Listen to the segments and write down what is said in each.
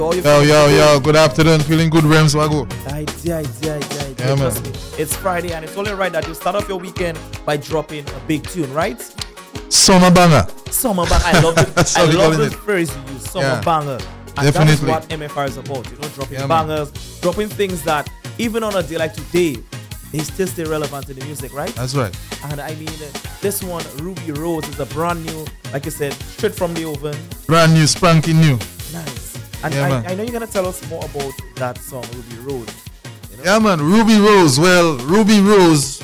Yo, good afternoon. Feeling good, Rams Wago. Yeah, man. trust me. It's Friday and it's only right that you start off your weekend by dropping a big tune, right? Summer banger. Summer banger. I love it. That's I how we love calling this it. phrase you use, summer Yeah. banger. And Definitely. that's what MFR is about, dropping Yeah, man. bangers, dropping things that even on a day like today, they still stay relevant in the music, right? That's right. And I mean, this one, Ruby Rose, is a brand new, like you said, straight from the oven. Brand new, spanking new. Nice. And Yeah, man. I know you're going to tell us more about that song, Ruby Rose. Yeah, man. Ruby Rose. Well, Ruby Rose,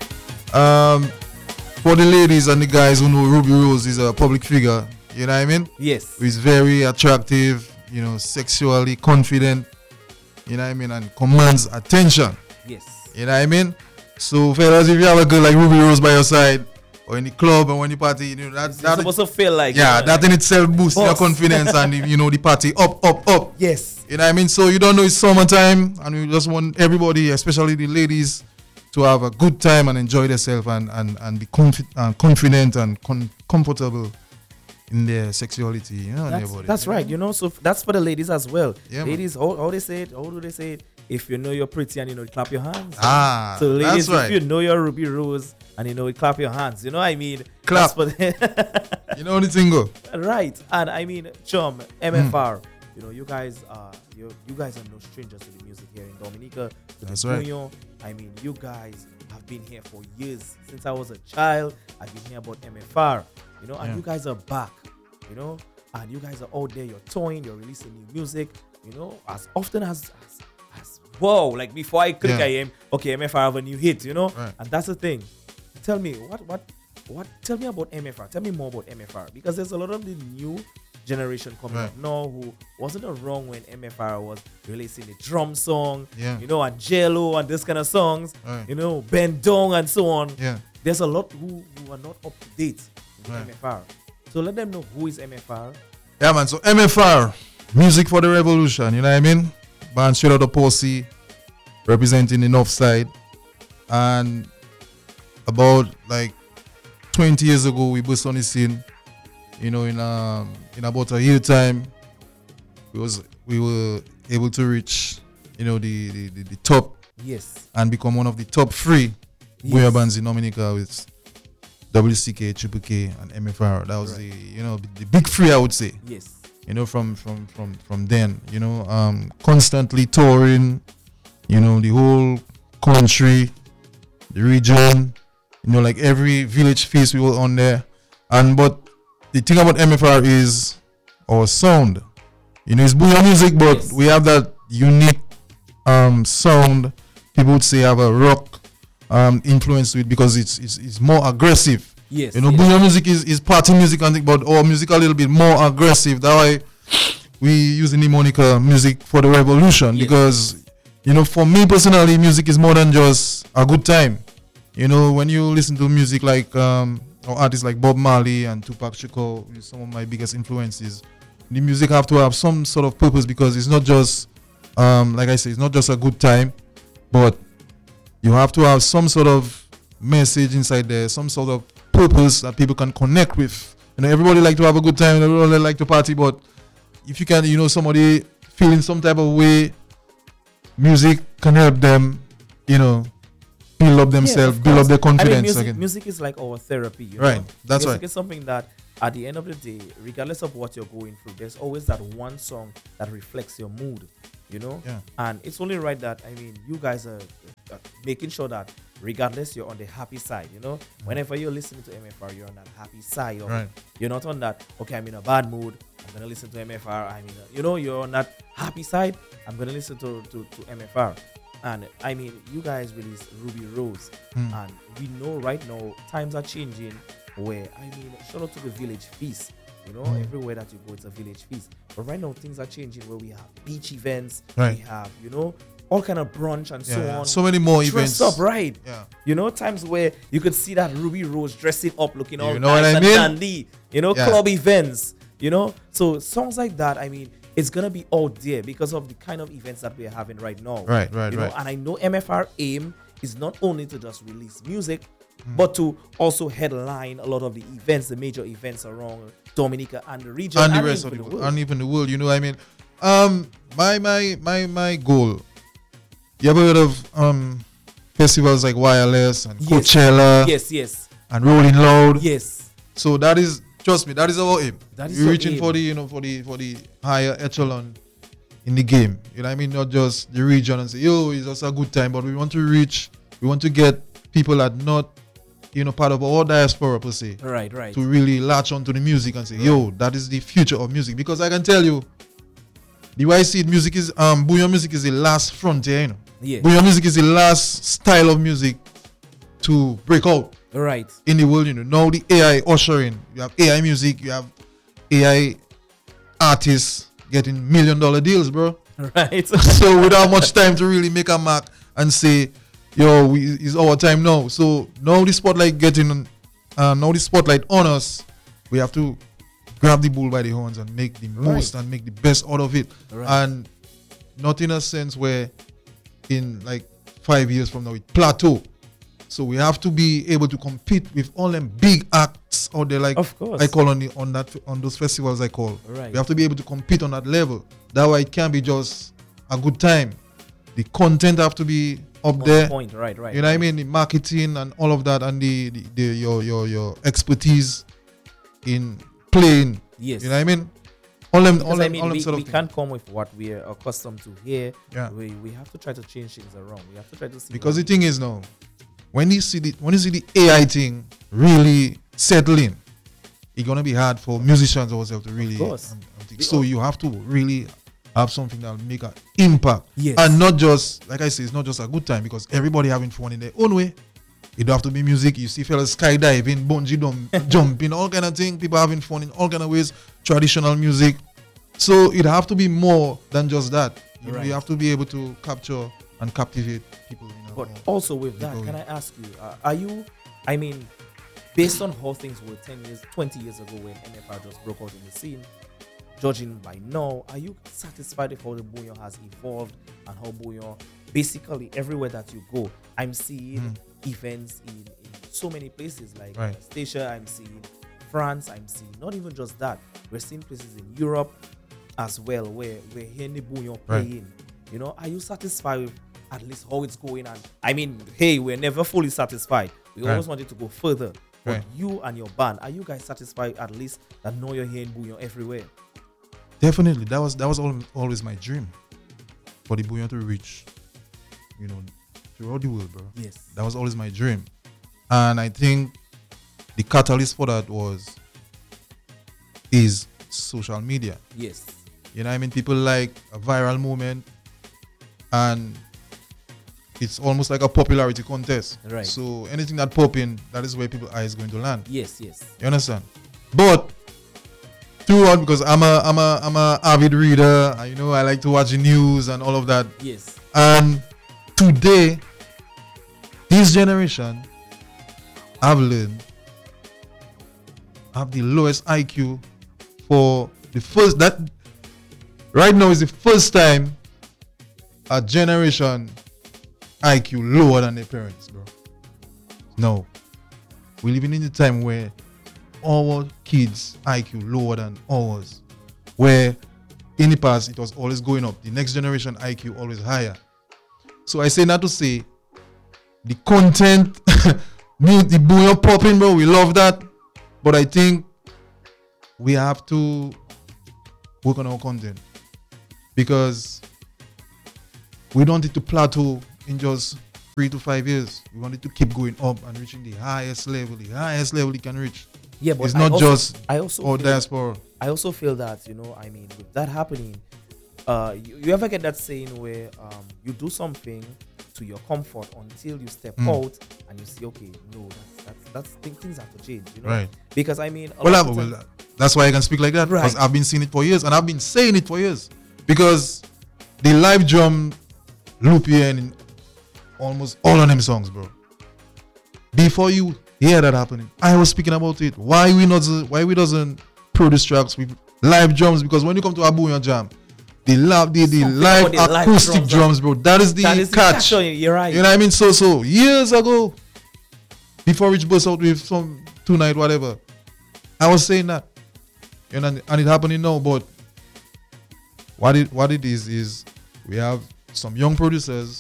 for the ladies and the guys who know, Ruby Rose is a public figure. You know what I mean? Yes. Who is very attractive, sexually confident, you know what I mean, and commands attention. Yes. You know what I mean? So, fellas, if you have a girl like Ruby Rose by your side, or in the club or when the party, It's supposed to feel like. that in itself boosts your Boss. confidence and the party up. Yes. You know what I mean? So you don't know it's summertime and we just want everybody, especially the ladies, to have a good time and enjoy themselves and be confident and comfortable in their sexuality. That's right. So that's for the ladies as well. Yeah, man. Ladies, how they say it? How do they say it? If you know you're pretty and clap your hands. that's So ladies, right. if you know you're Ruby Rose and clap your hands. You know what I mean? Clap. That's for You know the thing go. right. And I mean, Chum, MFR. You guys are no strangers to the music here in Dominica. To That's the right. Union. I mean, you guys have been here for years. Since I was a child, I've been here about MFR. And Yeah. you guys are back. And you guys are out there. You're touring. You're releasing new music. As often as wow, like before I click, Yeah. I am okay. MFR have a new hit. Right. And that's the thing. Tell me what? Tell me about MFR. Tell me more about MFR because there's a lot of the new generation coming Right. up now who wasn't around when MFR was releasing the drum song, Yeah. and Jello and this kind of songs, Right. Ben Dong and so on. Yeah. There's a lot who are not up to date with Right. MFR. So let them know who is MFR. Yeah, man. So MFR, Music for the Revolution, you know what I mean? Band straight out of Posse, representing the North Side. And about like 20 years ago, we burst on the scene. In about a year time, we were able to reach, the top Yes. and become one of the top three boy bands in Dominica with WCK, Triple K, and MFR. That was the big three, I would say. Yes. From then, constantly touring, the whole country, the region, like every village feast we were on there. But the thing about MFR is our sound. It's booyah music, but Yes. we have that unique sound. People would say have a rock influence to it because it's more aggressive. Yes. Booyah music is party music and thing, but our music a little bit more aggressive. That's why we using the moniker Music for the Revolution. Yes. Because for me personally, music is more than just a good time. When you listen to music like or artists like Bob Marley and Tupac Shakur, some of my biggest influences, the music have to have some sort of purpose because it's not just like I say, it's not just a good time, but you have to have some sort of message inside there, some sort of purpose that people can connect with. Everybody like to have a good time, everybody like to party, but if you can, somebody feeling some type of way, music can help them, build up themselves, of build up course. their confidence music, again. music is like our therapy. Right, that's music right. is something that at the end of the day, regardless of what you're going through, there's always that one song that reflects your mood, Yeah. And it's only right that, you guys are making sure that regardless you're on the happy side, whenever you're listening to MFR, you're on that happy side. Of Right. it. You're not on that, okay, I'm in a bad mood, I'm going to listen to MFR. You're on that happy side, I'm going to listen to MFR. And you guys released Ruby Rose, and we know right now times are changing. Where shout out to the village feast. Everywhere that you go, it's a village feast. But right now things are changing where we have beach events, Right. we have all kind of brunch and so on. So many more Dress events. up, right? Yeah. Times where you could see that Ruby Rose dressing up, looking all You know what nice I and mean? dandy. Yeah. Club events. So songs like that. It's gonna be out there because of the kind of events that we're having right now. Right. And I know MFR aim is not only to just release music, but to also headline a lot of the events, the major events around Dominica and the region, And the rest of the world, and even the world. My goal. You ever heard of festivals like Wireless and Yes. Coachella Yes. and Rolling Loud? Yes. So that is, trust me, that is our aim. That is We're your reaching aim. for the higher echelon in the game. You know what I mean? Not just the region and say, yo, it's just a good time, but we want to get people that not, part of our diaspora per se, Right. to really latch onto the music and say, yo, that is the future of music. Because I can tell you, the way I see it, music is bouillon music is the last frontier, Yes. Bouillon music is the last style of music to break out Right. in the world, Now the AI ushering, you have AI music, you have AI artists getting $1 million deals, bro. Right. So without much time to really make a mark and say, yo, it's our time now. So now the spotlight on us, we have to grab the bull by the horns and make the most and make the best out of it. Right. And not in a sense where in like 5 years from now it plateau. So we have to be able to compete with all them big acts out there, like Of course. I call on those festivals I call. Right. We have to be able to compete on that level. That way it can't be just a good time. The content have to be up On there. point. Right. You know what I mean? The marketing and all of that, and your expertise in playing. Yes. You know what I mean? All them We sort of things. can't come with what we're accustomed to here. Yeah. We have to try to change things around. We have to try to see Because the what- thing is now, when you see the AI thing really settle in, it's gonna be hard for musicians ourselves to really. course. Think. So you have to really have something that will make an impact, Yes. and not just, like I say, it's not just a good time, because everybody having fun in their own way. It don't have to be music. You see fellas skydiving, bungee jumping, all kind of thing. People having fun in all kind of ways. Traditional music. So it have to be more than just that. Right. You have to be able to capture and captivate people. But also with that, People- can I ask you, are you, I mean, based on how things were 10 years, 20 years ago when MFR just broke out in the scene, judging by now, are you satisfied with how the bouillon has evolved and how bouillon, basically everywhere that you go, I'm seeing events in so many places, like Right. Stacia, I'm seeing France, I'm seeing, not even just that, we're seeing places in Europe as well where we're hearing the bouillon Right. playing. Are you satisfied with at least how it's going? And I mean, hey, we're never fully satisfied. We Right. always want it to go further. But Right. you and your band, are you guys satisfied at least that now you're hearing bouillon everywhere? Definitely, that was always my dream, for the bouillon to reach, throughout the world, bro. Yes. That was always my dream, and I think the catalyst for that is social media. Yes. You know what I mean? People like a viral moment, and it's almost like a popularity contest. Right. So anything that pop in, that is where people's eyes going to land. Yes. You understand? But throughout, because I'm a avid reader, and, I like to watch the news and all of that. Yes. And today, this generation, I've learned, have the lowest IQ for the first. That right now is the first time a generation IQ lower than their parents, bro. No, we're living in a time where our kids IQ lower than ours, where in the past it was always going up. The next generation IQ always higher. So I say not to say the content, the bouillon popping, bro. We love that, but I think we have to work on our content, because we don't want it to plateau in just 3 to 5 years. We want it to keep going up and reaching the highest level it can reach. Yeah, but It's not just I also our feel- diaspora. I also feel that, I mean, with that happening, you ever get that saying where you do something to your comfort until you step out and you see, okay, no, things have to change, Right. Because I mean, a lot of the time- That's why I can speak like that, because Right. I've been seeing it for years, and I've been saying it for years. Because the live drum loop here in almost all of them songs, bro. Before you hear that happening, I was speaking about it. Why we doesn't produce tracks with live drums? Because when you come to a bouillon jam, the live about the live acoustic drums, drums, bro. That is the catch. You're right. You know what I mean? So years ago, before Rich burst out with some tonight, whatever, I was saying that. And it happening now, but what it is we have some young producers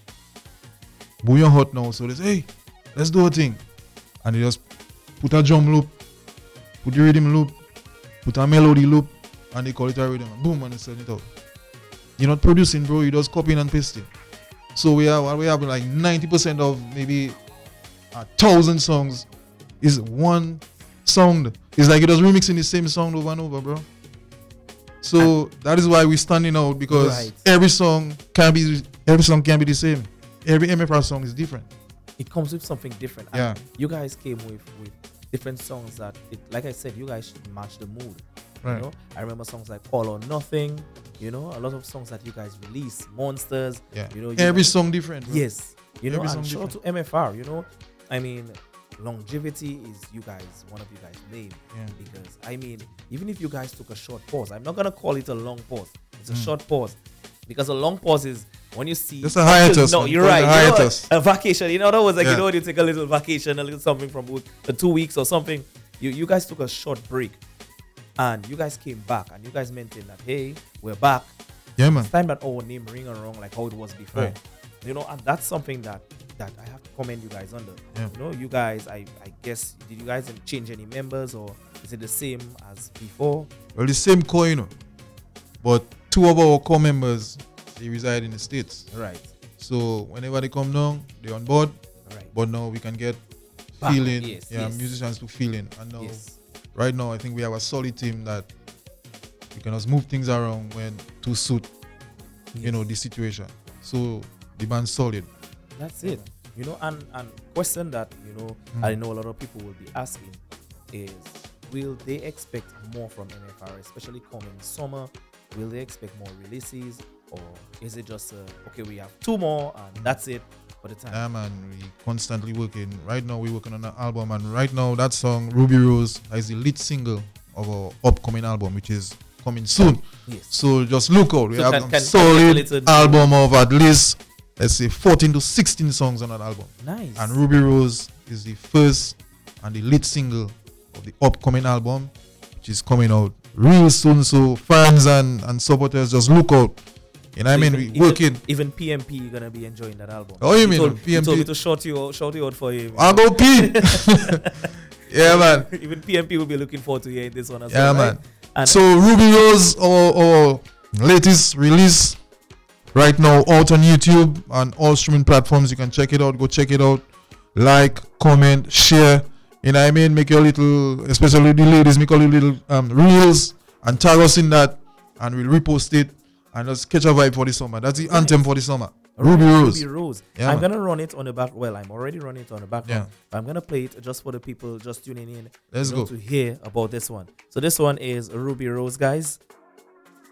who are hot now, so they say, hey, let's do a thing. And they just put a drum loop, put the rhythm loop, put a melody loop, and they call it a rhythm. And boom, and they send it out. You're not producing, bro. You're just copying and pasting. So we have like 90% of maybe 1,000 songs is one sound. It's like you're just remixing the same sound over and over, bro. So that is why we're standing out, because every song can be the same. Every MFR song is different. It comes with something different. Yeah. And you guys came with different songs that, like I said, you guys should match the mood. Right. You know, I remember songs like All or Nothing. You know, a lot of songs that you guys release, Monsters. Yeah. You know, every song different. Bro. Yes. You know, every and shout out to MFR. You know, I mean, longevity is one of you guys' name. Yeah. Because I mean, even if you guys took a short pause, I'm not gonna call it a long pause. It's a short pause, because a long pause is when you see. It's a hiatus. No, you're right. A hiatus. A vacation. You know, that was like, you know, when you take a little vacation, a little something from 2 weeks or something. You guys took a short break, and you guys came back, and you guys maintained that, hey, we're back. Yeah, man. It's time that our name ring around like how it was before. Right. You know, and that's something that I have to commend you guys under. Yeah. You know, you guys, I guess, did you guys change any members, or is it the same as before? Well, the same core, you know, but two of our core members, they reside in the States. Right. So whenever they come down, they're on board. Right. But now we can get Back. feeling, Yes, yeah, yes. musicians to feeling. And now, Yes. right now, I think we have a solid team that we can just move things around when to suit, you know, the situation. So the band's solid. That's it. You know, and question that, you know, I know a lot of people will be asking is, will they expect more from MFR, especially coming summer? Will they expect more releases, or is it just okay, we have 2 more and that's it for the time? Yeah, man, we constantly working. Right now, we're working on an album, and right now, that song Ruby Rose is the lead single of our upcoming album, which is coming soon. Yes. So just look out. We So have can- a can solid get a little- album of at least, let's say, 14 to 16 songs on that album. Nice. And Ruby Rose is the first and the lead single of the upcoming album, which is coming out real soon. So fans and supporters, just look out. You know what I mean? We working. Even PMP gonna be enjoying that album. Oh, you mean He told me PMP? to shout you out for him. I'll go pee. Yeah, man. Even PMP will be looking forward to hearing this one as Yeah, well. man. Right? And So Ruby Rose, our latest release right now, out on YouTube and all streaming platforms. You can check it out. Go check it out. Like, comment, share. You know what I mean? Make your little, especially the ladies, make your little reels and tag us in that, and we'll repost it and just catch a vibe for the summer. That's the anthem for the summer. Ruby Rose. Ruby Rose. Yeah, I'm man. gonna run it on the back. Well, I'm already running it on the background. Yeah. But I'm gonna play it just for the people just tuning in. Let's you know, go. to hear about this one. So this one is Ruby Rose, guys.